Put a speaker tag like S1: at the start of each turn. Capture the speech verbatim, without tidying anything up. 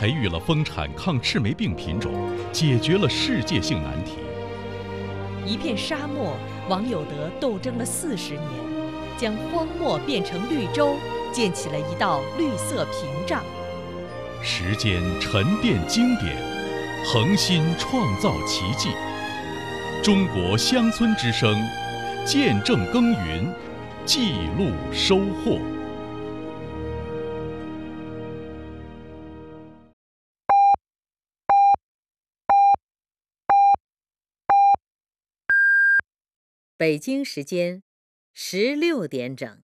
S1: 培育了丰产抗赤霉病品种，解决了世界性难题。
S2: 一片沙漠，王有德斗争了四十年，将荒漠变成绿洲，建起了一道绿色屏障。
S1: 时间沉淀经典，恒心创造奇迹。中国乡村之声，见证耕耘，记录收获。
S3: 北京时间十六点整。